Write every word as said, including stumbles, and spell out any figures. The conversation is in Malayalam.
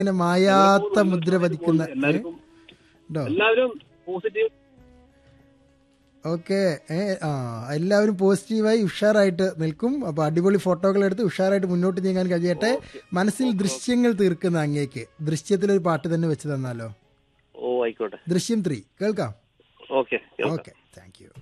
ഇങ്ങനെ മായാത്ത മുദ്ര പതിക്കുന്ന എല്ലാവർക്കും ഉണ്ടോ? എല്ലാവരും പോസിറ്റീവ്. ഓക്കെ. ഏ ആ എല്ലാവരും പോസിറ്റീവായി ഉഷാറായിട്ട് നിൽക്കും. അപ്പോൾ അടിപൊളി ഫോട്ടോകൾ എടുത്ത് ഉഷാറായിട്ട് മുന്നോട്ട് നീങ്ങാൻ കഴിയട്ടെ. മനസ്സിൽ ദൃശ്യങ്ങൾ തീർക്കുന്ന അങ്ങേക്ക് ദൃശ്യത്തിലൊരു പാട്ട് തന്നെ വെച്ച് തന്നാലോ? ഓ ആയിക്കോട്ടെ. ദൃശ്യം ത്രീ കേൾക്കാം. ഓക്കെ. Okay, thank you.